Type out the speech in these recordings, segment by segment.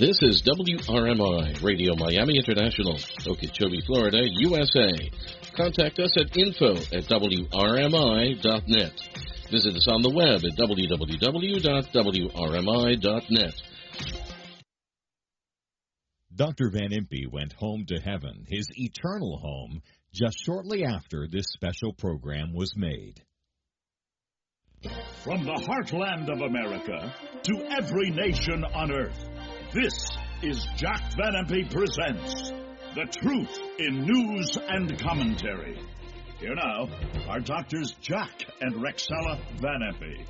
This is WRMI, Radio Miami International, Okeechobee, Florida, USA. Contact us at info@wrmi.net. Visit us on the web at www.wrmi.net. Dr. Van Impe went home to heaven, his eternal home, just shortly after this special program was made. From the heartland of America to every nation on earth, this is Jack Van Impe Presents The Truth in News and Commentary. Here now are Doctors Jack and Rexella Van Impe.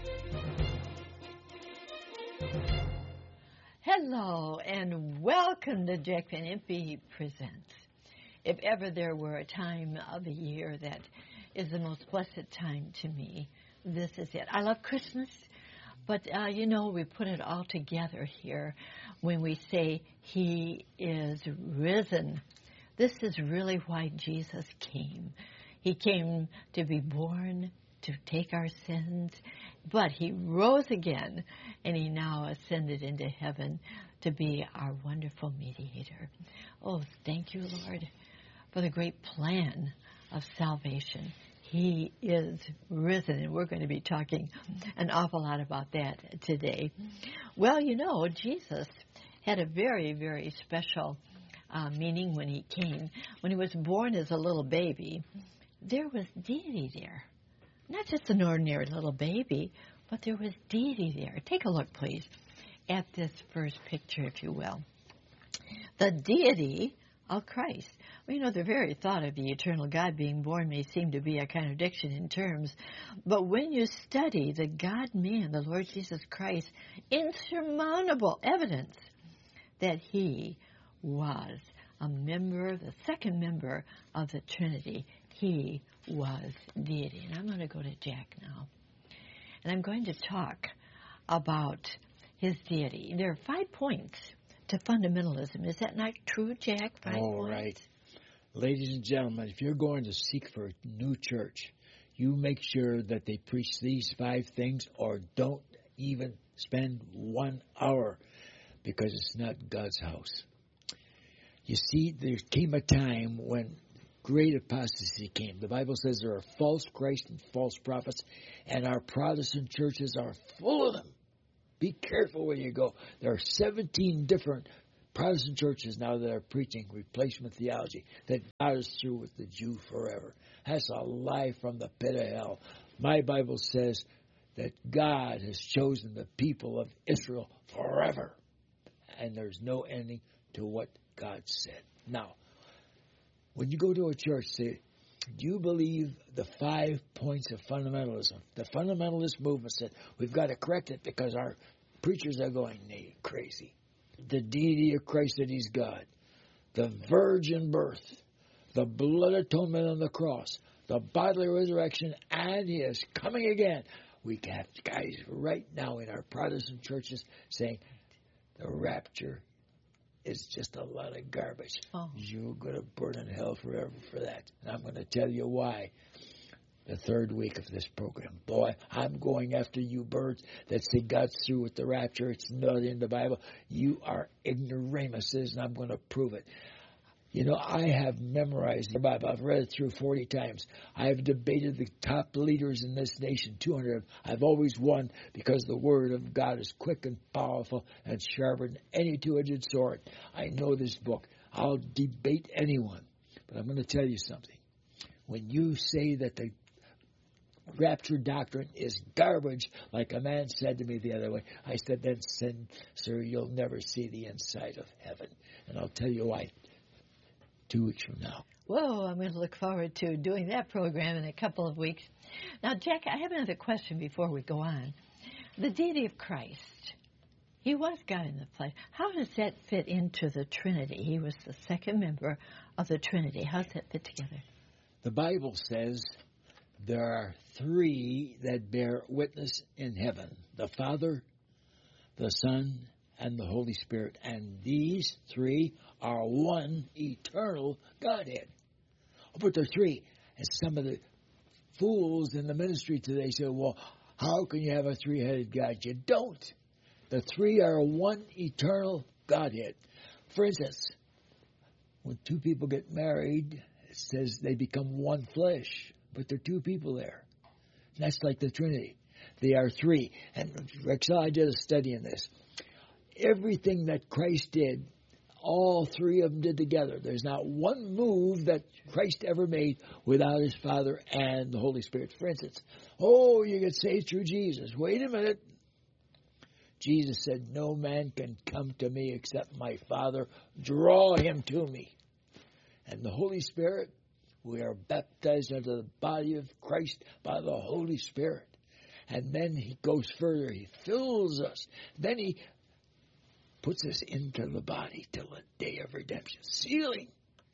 Hello and welcome to Jack Van Impe Presents. If ever there were a time of the year that is the most blessed time to me, this is it. I love Christmas, but we put it all together here when we say He is risen. This is really why Jesus came. He came to be born, to take our sins, but He rose again, and He now ascended into heaven to be our wonderful mediator. Oh, thank you, Lord, for the great plan of salvation. He is risen, and we're going to be talking an awful lot about that today. Well, Jesus had a very, very special meaning when He came. When He was born as a little baby, there was deity there. Not just an ordinary little baby, but there was deity there. Take a look, please, at this first picture, if you will. The deity of Christ. Well, the very thought of the eternal God being born may seem to be a contradiction in terms, but when you study the God-man, the Lord Jesus Christ, insurmountable evidence that He was a member, the second member of the Trinity. He was deity. And I'm going to go to Jack now. And I'm going to talk about His deity. There are 5 points to fundamentalism. Is that not true, Jack? 5 All points? right. Ladies and gentlemen, if you're going to seek for a new church, you make sure that they preach these 5 things, or don't even spend 1 hour, because it's not God's house. You see, there came a time when great apostasy came. The Bible says there are false Christ and false prophets, and our Protestant churches are full of them. Be careful where you go. There are 17 different Protestant churches now that are preaching replacement theology, that God is through with the Jew forever. That's a lie from the pit of hell. My Bible says that God has chosen the people of Israel forever, and there's no ending to what God said. Now, when you go to a church, say, do you believe the 5 points of fundamentalism? The fundamentalist movement said, we've got to correct it because our preachers are going crazy. The deity of Christ, that He's God. The virgin birth. The blood atonement on the cross. The bodily resurrection, and His coming again. We have guys right now in our Protestant churches saying the rapture is just a lot of garbage. Oh. You're going to burn in hell forever for that. And I'm going to tell you why the third week of this program. Boy, I'm going after you birds that say God's through with the rapture. It's not in the Bible. You are ignoramuses, and I'm going to prove it. I have memorized the Bible. I've read it through 40 times. I have debated the top leaders in this nation, 200. I've always won because the Word of God is quick and powerful and sharper than any two-edged sword. I know this book. I'll debate anyone. But I'm going to tell you something. When you say that the rapture doctrine is garbage, like a man said to me the other way, I said, then, sir, you'll never see the inside of heaven. And I'll tell you why. 2 weeks from now. Whoa, I'm going to look forward to doing that program in a couple of weeks. Now, Jack, I have another question before we go on. The deity of Christ, He was God in the flesh. How does that fit into the Trinity? He was the second member of the Trinity. How does that fit together? The Bible says there are 3 that bear witness in heaven, the Father, the Son, and the Holy Spirit. And these 3 are one eternal Godhead. But there are 3. And some of the fools in the ministry today say, well, how can you have a 3-headed God? You don't. The 3 are one eternal Godhead. For instance, when two people get married, it says they become one flesh, but there are two people there. And that's like the Trinity. They are three. And Rex, I did a study in this. Everything that Christ did, all three of them did together. There's not one move that Christ ever made without his Father and the Holy Spirit. For instance, you get saved through Jesus. Wait a minute. Jesus said, no man can come to me except my Father draw him to me. And the Holy Spirit, we are baptized into the body of Christ by the Holy Spirit. And then he goes further. He fills us. Then he puts us into the body till the day of redemption. Sealing.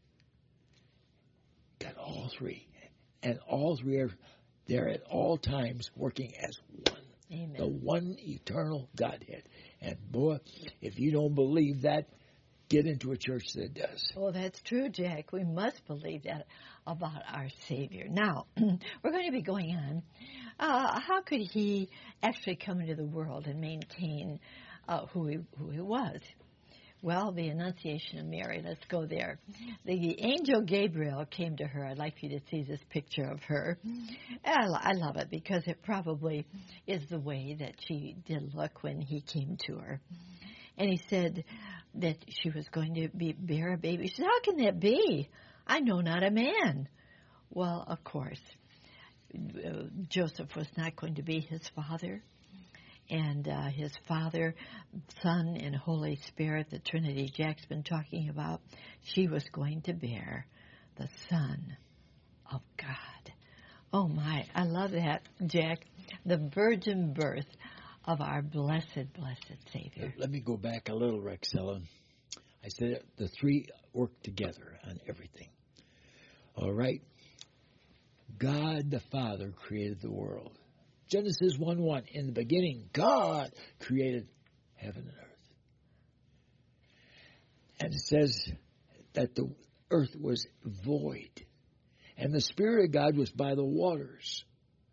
Got all three. And all three are there at all times working as one. Amen. The one eternal Godhead. And boy, if you don't believe that, get into a church that does. Oh, that's true, Jack. We must believe that about our Savior. Now, we're going to be going on. How could he actually come into the world and maintain who he was? Well, the Annunciation of Mary. Let's go there. The angel Gabriel came to her. I'd like you to see this picture of her. I love it because it probably is the way that she did look when he came to her. And he said that she was going to bear a baby. She said, how can that be? I know not a man. Well, of course, Joseph was not going to be his father. And his Father, Son, and Holy Spirit, the Trinity Jack's been talking about, she was going to bear the Son of God. Oh, my. I love that, Jack. The virgin birth of our blessed, blessed Savior. Let me go back a little, Rexella. I said the three work together on everything. All right. God the Father created the world. Genesis 1:1, in the beginning, God created heaven and earth. And it says that the earth was void, and the Spirit of God was by the waters.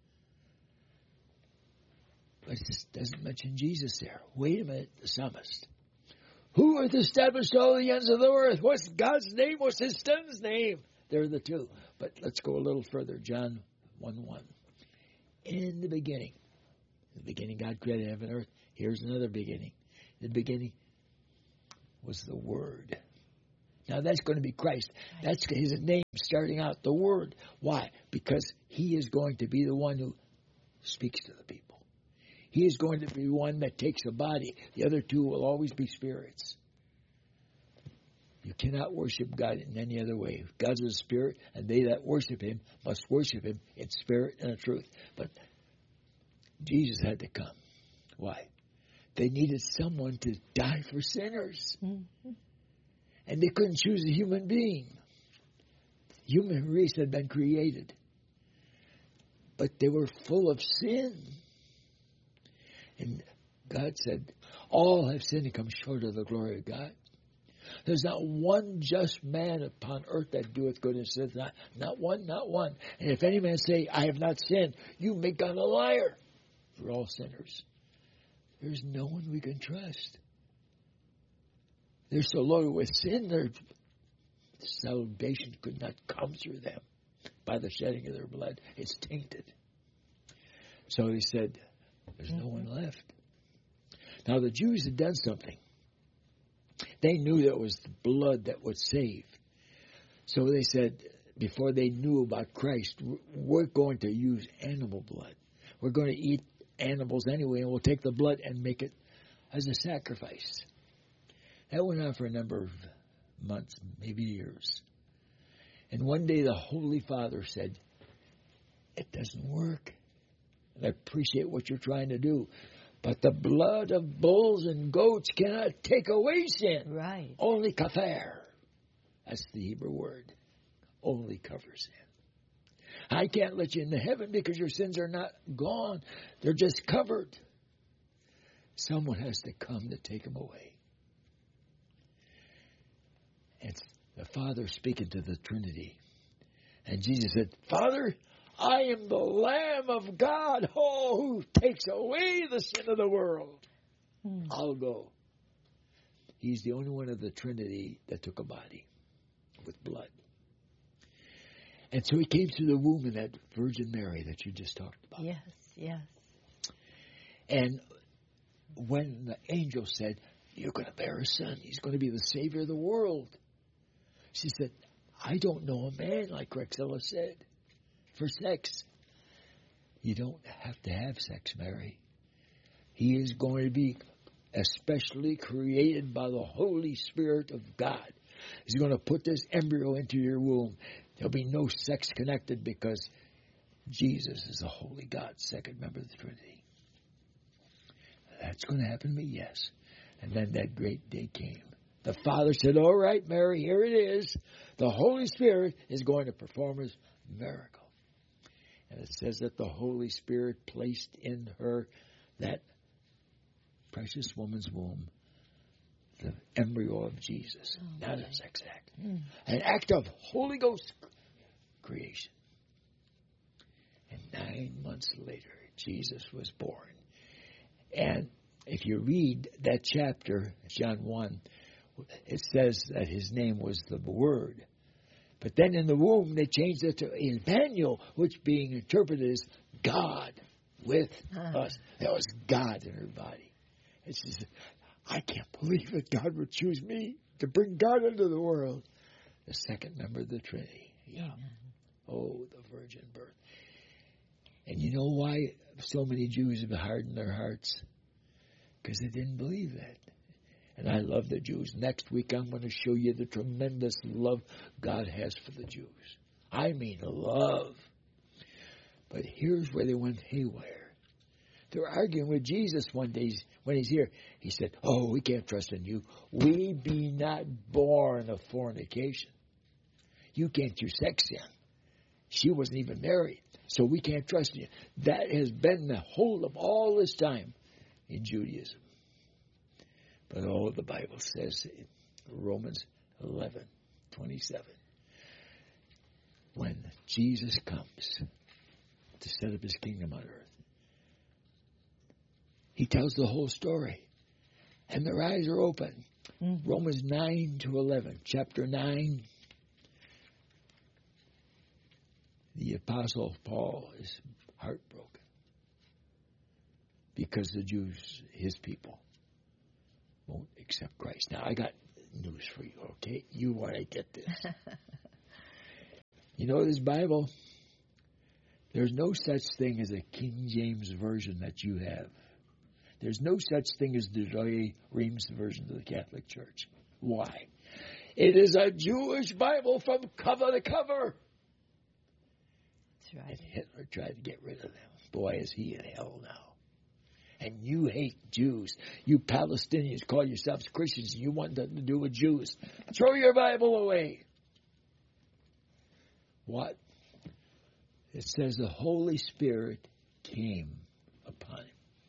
But it just doesn't mention Jesus there. Wait a minute, the psalmist. Who hath established all the ends of the earth? What's God's name? What's his son's name? They're the two. But let's go a little further. John 1:1. In the beginning God created heaven and earth. Here's another beginning. In the beginning was the Word. Now that's going to be Christ. That's his name starting out, the Word. Why? Because he is going to be the one who speaks to the people. He is going to be one that takes a body. The other two will always be spirits. You cannot worship God in any other way. God is a spirit, and they that worship him must worship him in spirit and in truth. But Jesus had to come. Why? They needed someone to die for sinners. Mm-hmm. And they couldn't choose a human being. The human race had been created. But they were full of sin. And God said, all have sinned and come short of the glory of God. There's not one just man upon earth that doeth good and saith not one, not one. And if any man say, I have not sinned, you make God a liar. We're all sinners. There's no one we can trust. They're so loaded with sin, their salvation could not come through them by the shedding of their blood. It's tainted. So he said, there's no one left. Now the Jews had done something. They knew that it was the blood that would save. So they said, before they knew about Christ, we're going to use animal blood. We're going to eat animals anyway, and we'll take the blood and make it as a sacrifice. That went on for a number of months, maybe years. And one day the Holy Father said, it doesn't work. And I appreciate what you're trying to do. But the blood of bulls and goats cannot take away sin. Right. Only kafer. That's the Hebrew word. Only covers sin. I can't let you into heaven because your sins are not gone. They're just covered. Someone has to come to take them away. It's the Father speaking to the Trinity. And Jesus said, Father, I am the Lamb of God, who takes away the sin of the world. I'll go. He's the only one of the Trinity that took a body with blood. And so he came through the womb of that Virgin Mary that you just talked about. Yes, yes. And when the angel said, you're going to bear a son, he's going to be the Savior of the world, she said, I don't know a man, like Rexella said, for sex. You don't have to have sex, Mary. He is going to be especially created by the Holy Spirit of God. He's going to put this embryo into your womb. There'll be no sex connected because Jesus is a holy God, second member of the Trinity. That's going to happen to me, yes. And then that great day came. The Father said, all right, Mary, here it is. The Holy Spirit is going to perform his miracle. And it says that the Holy Spirit placed in her, that precious woman's womb, the embryo of Jesus. Not a sex act. An act of Holy Ghost creation. And 9 months later, Jesus was born. And if you read that chapter, John 1, it says that his name was the Word. But then in the womb, they changed it to Emmanuel, which being interpreted as God with us. That was God in her body. And she said, I can't believe that God would choose me to bring God into the world. The second member of the Trinity. Yeah. Oh, the virgin birth. And you know why so many Jews have hardened their hearts? Because they didn't believe that. And I love the Jews. Next week I'm going to show you the tremendous love God has for the Jews. I mean love. But here's where they went haywire. They're arguing with Jesus one day when he's here. He said, oh, we can't trust in you. We be not born of fornication. You can't do sex in. She wasn't even married. So we can't trust you. That has been the whole of all this time in Judaism. But the Bible says in Romans 11:27, when Jesus comes to set up his kingdom on earth, he tells the whole story. And their eyes are open. Mm-hmm. Romans 9-11, chapter 9. The Apostle Paul is heartbroken because the Jews, his people, won't accept Christ. Now, I got news for you, okay? You want to get this. You know this Bible? There's no such thing as a King James version that you have. There's no such thing as the Douay Rheims version of the Catholic Church. Why? It is a Jewish Bible from cover to cover. That's right. And Hitler tried to get rid of them. Boy, is he in hell now. And you hate Jews. You Palestinians call yourselves Christians and you want nothing to do with Jews. Throw your Bible away. What? It says the Holy Spirit came upon him.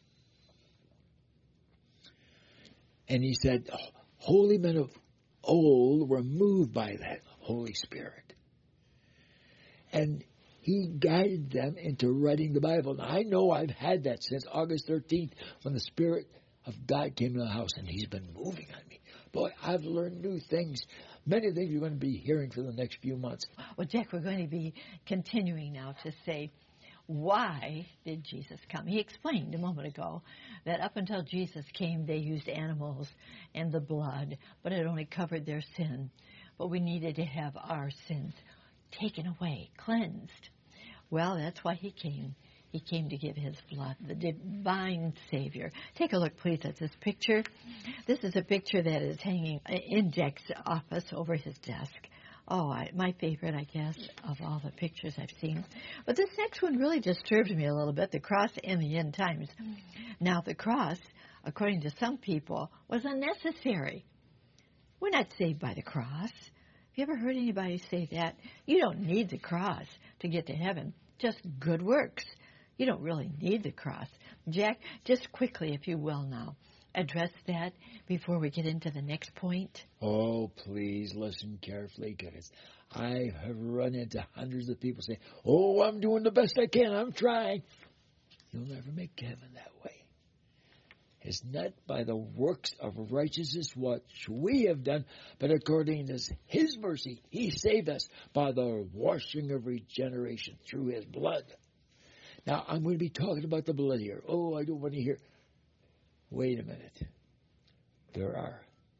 And he said, holy men of old were moved by that Holy Spirit. And he guided them into writing the Bible. Now, I know I've had that since August 13th when the Spirit of God came to the house, and he's been moving on me. Boy, I've learned new things. Many things you're going to be hearing for the next few months. Well, Jack, we're going to be continuing now to say, why did Jesus come? He explained a moment ago that up until Jesus came, they used animals and the blood, but it only covered their sin. But we needed to have our sins taken away, cleansed. Well, that's why he came. He came to give his blood, the divine Savior. Take a look, please, at this picture. This is a picture that is hanging in Jack's office over his desk. Oh, my favorite, I guess, of all the pictures I've seen. But this next one really disturbed me a little bit, the cross and the end times. Now, the cross, according to some people, was unnecessary. We're not saved by the cross. Have you ever heard anybody say that? You don't need the cross to get to heaven, just good works. You don't really need the cross. Jack, just quickly, if you will now, address that before we get into the next point. Oh, please listen carefully, because I have run into hundreds of people saying, oh, I'm doing the best I can. I'm trying. You'll never make heaven that way. is not by the works of righteousness which we have done, but according to his mercy, he saved us by the washing of regeneration through his blood. Now, I'm going to be talking about the blood here. Oh, I don't want to hear. Wait a minute. There are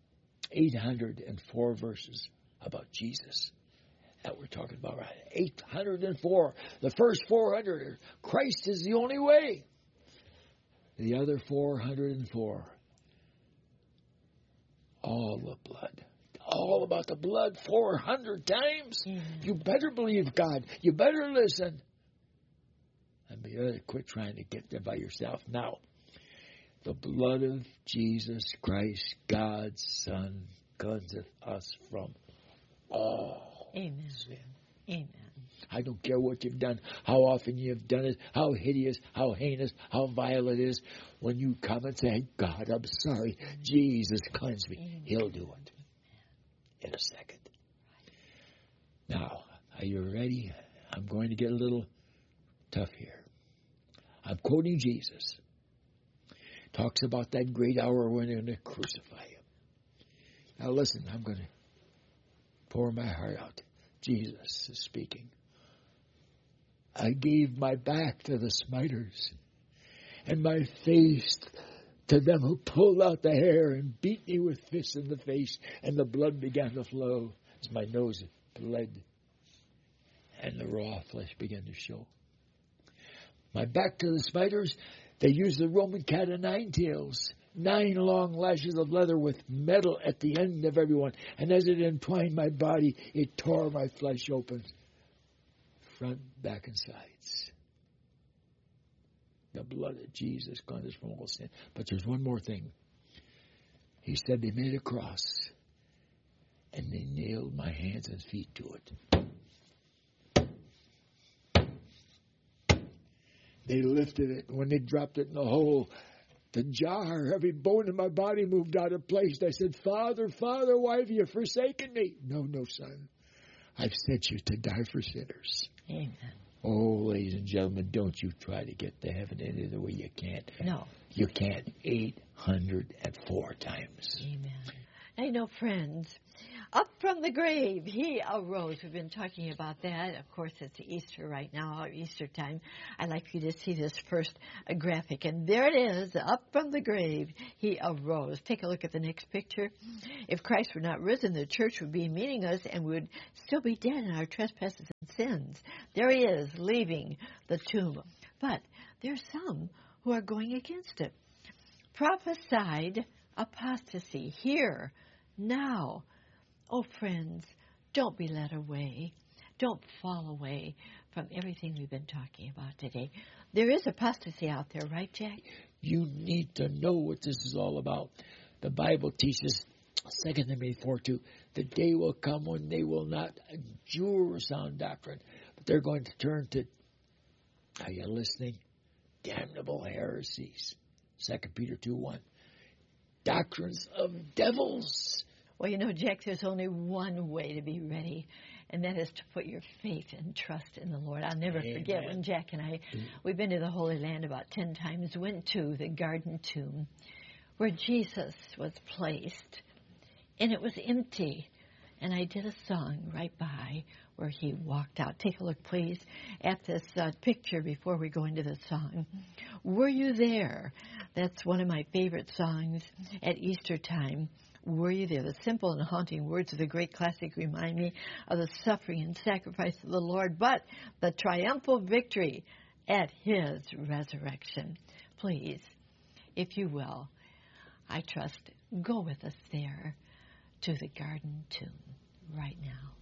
804 verses about Jesus that we're talking about, right? 804. The first 400 are Christ is the only way. The other 404, all the blood. All about the blood 400 times. You better believe God. You better listen. And you better quit trying to get there by yourself. Now, the blood of Jesus Christ, God's Son, cleanseth us from all sin. Amen. I don't care what you've done, how often you've done it, how hideous, how heinous, how vile it is. When you come and say, God, I'm sorry, Jesus, cleanse me, he'll do it in a second. Now, are you ready? I'm going to get a little tough here. I'm quoting Jesus. Talks about that great hour when they're going to crucify him. Now listen, I'm going to pour my heart out. Jesus is speaking. I gave my back to the smiters and my face to them who pulled out the hair and beat me with fists in the face, and the blood began to flow as my nose bled and the raw flesh began to show. My back to the smiters, they used the Roman cat of nine tails, 9 long lashes of leather with metal at the end of every one. And as it entwined my body, it tore my flesh open, front, back, and sides. The blood of Jesus cleanses from all sin. But there's one more thing. He said they made a cross, and they nailed my hands and feet to it. They lifted it. When they dropped it in the hole, the jar, every bone in my body moved out of place. I said, Father, Father, why have you forsaken me? No, son. I've sent you to die for sinners. Amen. Oh, ladies and gentlemen, don't you try to get to heaven any other way you can't. No. You can't. 804 times. Amen. I know, friends, up from the grave, he arose. We've been talking about that. Of course, it's Easter right now, Easter time. I'd like you to see this first graphic. And there it is, up from the grave, he arose. Take a look at the next picture. If Christ were not risen, the church would be meaningless and we would still be dead in our trespasses and sins. There he is, leaving the tomb. But there's some who are going against it. Prophesied apostasy here, now. Oh, friends, don't be led away. Don't fall away from everything we've been talking about today. There is apostasy out there, right, Jack? You need to know what this is all about. The Bible teaches, 2 Timothy 4:2, the day will come when they will not endure sound doctrine, but they're going to turn to, are you listening? Damnable heresies. 2 Peter 2:1. Doctrines of devils. Well, you know, Jack, there's only one way to be ready, and that is to put your faith and trust in the Lord. I'll never forget when Jack and I, we've been to the Holy Land about 10 times, went to the Garden Tomb where Jesus was placed, and it was empty. And I did a song right by where he walked out. Take a look, please, at this picture before we go into the song. Were you there? That's one of my favorite songs at Easter time. Were you there? The simple and haunting words of the great classic remind me of the suffering and sacrifice of the Lord, but the triumphal victory at his resurrection. Please, if you will, I trust, go with us there to the Garden Tomb right now.